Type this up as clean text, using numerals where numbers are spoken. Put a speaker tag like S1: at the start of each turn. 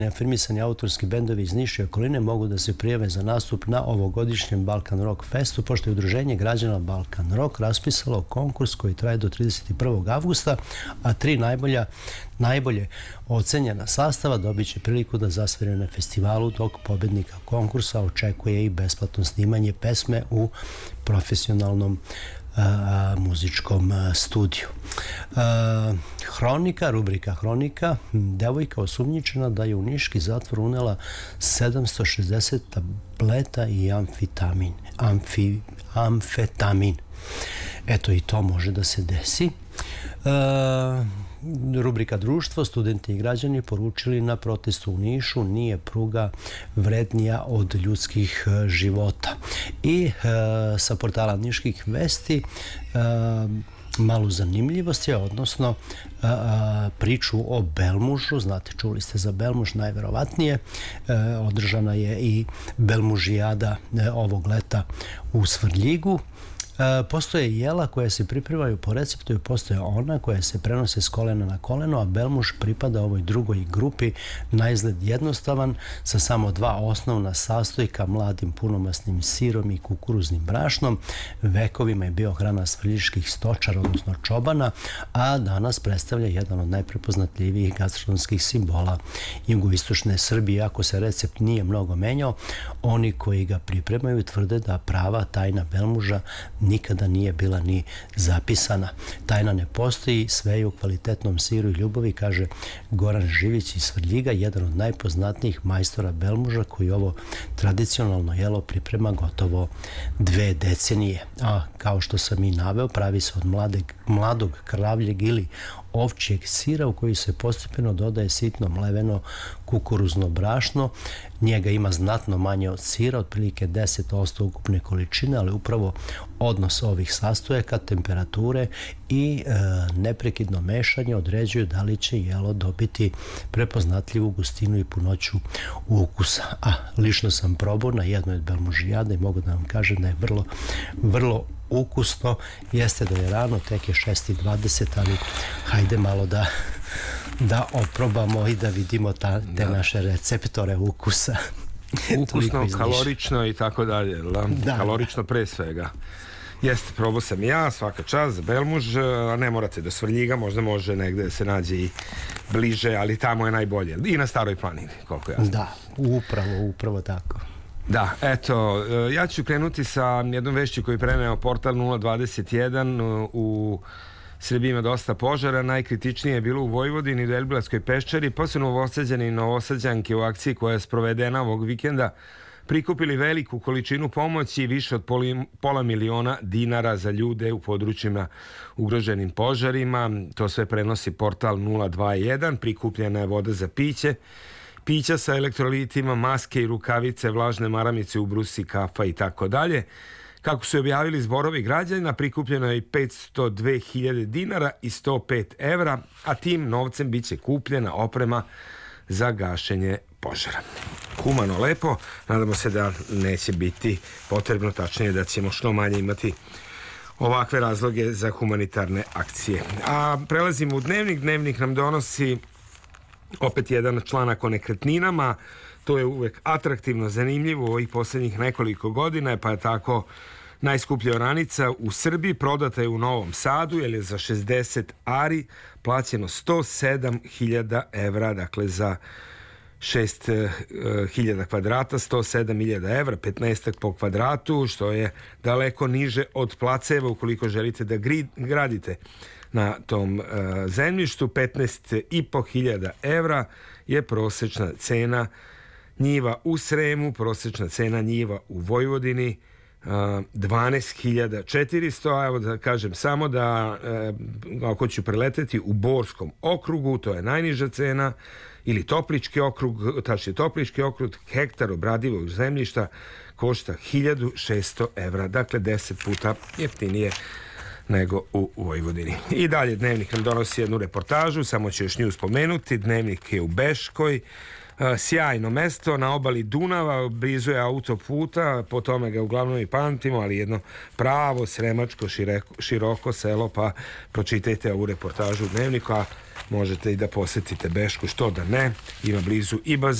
S1: Afirmisani autorski bendovi iz Niša i okoline mogu da se prijave za nastup na ovogodišnjem Balkan Rock Festu, pošto je Udruženje građana Balkan Rock raspisalo konkurs koji traje do 31. avgusta, a tri najbolje ocenjena sastava dobit će priliku da zasviraju na festivalu, dok pobednika konkursa očekuje i besplatno snimanje pesme u profesionalnom muzičkom studiju. Rubrika Hronika. Devojka osumnjičena da je u niški zatvor unela 760 tableta i amfetamin. Eto, i to može da se desi. Rubrika Društvo. Studenti i građani poručili na protestu u Nišu: nije pruga vrednija od ljudskih života. I sa portala Niških vesti malu zanimljivost je, odnosno priču o Belmužu. Znate, čuli ste za Belmuž najverovatnije. Održana je i Belmužijada ovog leta u Svrljigu. Postoje jela koje se pripremaju po receptu i postoje ona koje se prenose s kolena na koleno, a Belmuž pripada ovoj drugoj grupi, naizgled jednostavan, sa samo dva osnovna sastojka: mladim punomasnim sirom i kukuruznim brašnom. Vekovima je bio hrana svrljiških stočara, odnosno čobana, a danas predstavlja jedan od najprepoznatljivijih gastronomskih simbola jugoistočne Srbije. Ako se recept nije mnogo menjao, oni koji ga pripremaju tvrde da prava tajna Belmuža nikada nije bila ni zapisana. Tajna ne postoji, sve je u kvalitetnom siru i ljubavi, kaže Goran Živić iz Svrljiga, jedan od najpoznatijih majstora Belmuža, koji ovo tradicionalno jelo priprema gotovo 2 decenije. A kao što sam i naveo, pravi se od mladog kravljeg ili ovčjeg sira u koji se postepeno dodaje sitno mleveno kukuruzno brašno. Njega ima znatno manje od sira, otprilike 10% ukupne količine, ali upravo odnos ovih sastojaka, temperature i neprekidno mešanje određuju da li će jelo dobiti prepoznatljivu gustinu i punoću ukusa. A lično sam probao na jednoj od Belmužijada i mogu da vam kažem da je vrlo ukusno. Jeste da je rano, tek je 6:20, ali hajde malo da oprobamo i da vidimo te naše receptore ukusa.
S2: Ukusno, kalorično i tako dalje. Kalorično pre svega. Jeste, probao sam ja, svaka čast za Belmuž, a ne morate do Svrljiga, možda može negde da se nađe i bliže, ali tamo je najbolje. I na Staroj planini, koliko ja znam.
S1: Da, upravo tako.
S2: Da, eto, ja ću krenuti sa jednom vešću koju je preneo portal 021. U Srbiji ima dosta požara, najkritičnije je bilo u Vojvodini, u Deliblatskoj peščari, posle Novosađani i Novosađanke u akciji koja je sprovedena ovog vikenda prikupili veliku količinu pomoći, više od $500.000 za ljude u područjima ugroženim požarima. To sve prenosi portal 021. Prikupljena je voda za pića sa elektrolitima, maske i rukavice, vlažne maramice, ubrusi, kafa i tako dalje. Kako su objavili zborovi građana, prikupljeno je i $502.000 i 105 evra, a tim novcem bit će kupljena oprema za gašenje požara. Humano, lepo, nadamo se da neće biti potrebno, tačnije da ćemo što manje imati ovakve razloge za humanitarne akcije. A prelazimo u Dnevnik. Dnevnik nam donosi opet jedan članak o nekretninama. To je uvek atraktivno, zanimljivo u ovih posljednjih nekoliko godina, pa je tako najskuplja oranica u Srbiji prodata je u Novom Sadu, jer je za 60 ari plaćeno 107.000 evra, dakle za 6.000 kvadrata, 107.000 evra, 15 po kvadratu, što je daleko niže od placeva ukoliko želite da gradite na tom zemljištu. 15.500 evra je prosečna cena njiva u Sremu, prosečna cena njiva u Vojvodini 12.400, a evo da kažem samo da ako ću preleteti u Borskom okrugu, to je najniža cena, ili Toplički okrug, tačnije Toplički okrug, hektar obradivog zemljišta košta 1.600 evra, dakle 10 puta jeftinije nego u Vojvodini. I dalje Dnevnik nam donosi jednu reportažu, samo ću još nju spomenuti. Dnevnik je u Beškoj, Sjajno mesto na obali Dunava, blizu je autoputa, po tome ga uglavnom i pamtimo, ali jedno pravo sremačko široko selo, pa pročitajte ovu reportažu u Dnevniku, a možete i da posetite Bešku, što da ne, ima blizu i bazen